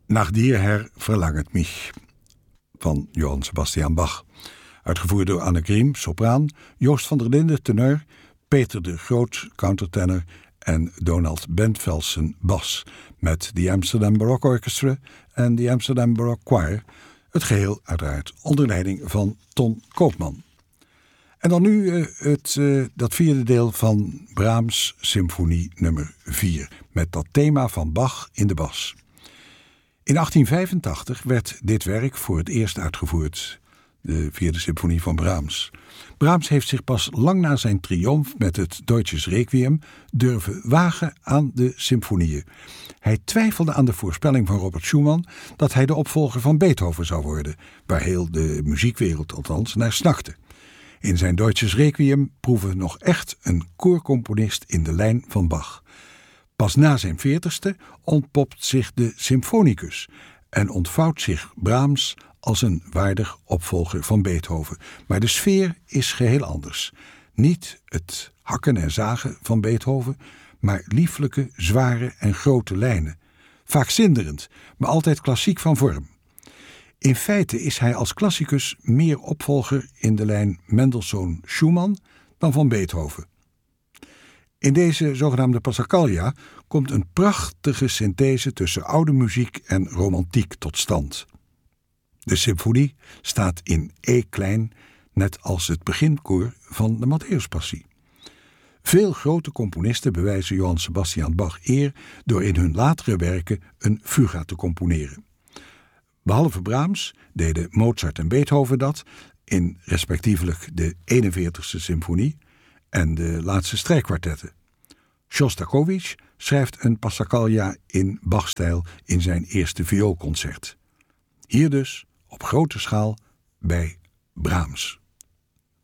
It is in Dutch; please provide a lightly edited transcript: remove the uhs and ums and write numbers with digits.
Nach dir, Herr, verlangt mich van Johann Sebastian Bach. Uitgevoerd door Anne Griem, sopraan, Joost van der Linden, tenor, Peter de Groot, countertenor en Donald Bentvelsen, bas, met de Amsterdam Baroque Orchestra en de Amsterdam Baroque Choir. Het geheel uiteraard onder leiding van Ton Koopman. En dan nu dat vierde deel van Brahms Symfonie nummer 4, met dat thema van Bach in de bas. In 1885 werd dit werk voor het eerst uitgevoerd, de vierde symfonie van Brahms. Brahms heeft zich pas lang na zijn triomf met het Deutsches Requiem durven wagen aan de symfonieën. Hij twijfelde aan de voorspelling van Robert Schumann dat hij de opvolger van Beethoven zou worden, waar heel de muziekwereld althans naar snakte. In zijn Deutsches Requiem proeven we nog echt een koorcomponist in de lijn van Bach. Pas na zijn 40ste ontpopt zich de symfonicus en ontvouwt zich Brahms als een waardig opvolger van Beethoven. Maar de sfeer is geheel anders. Niet het hakken en zagen van Beethoven, maar lieflijke, zware en grote lijnen. Vaak zinderend, maar altijd klassiek van vorm. In feite is hij als klassicus meer opvolger in de lijn Mendelssohn-Schumann dan van Beethoven. In deze zogenaamde Passacaglia komt een prachtige synthese tussen oude muziek en romantiek tot stand. De symfonie staat in E-klein, net als het beginkoor van de Matthäuspassie. Veel grote componisten bewijzen Johann Sebastian Bach eer door in hun latere werken een fuga te componeren. Behalve Brahms deden Mozart en Beethoven dat in respectievelijk de 41ste symfonie en de laatste strijkkwartetten. Shostakovich schrijft een Passacaglia in Bach-stijl in zijn eerste vioolconcert. Hier dus op grote schaal bij Brahms.